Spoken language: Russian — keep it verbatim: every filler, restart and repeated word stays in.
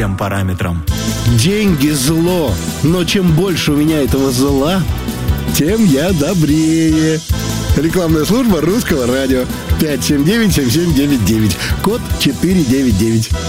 всем параметрам. Деньги зло, но чем больше у меня этого зла, тем я добрее. Рекламная служба Русского радио. пять семь девять семь семь девять девять. Код четыре девять девять.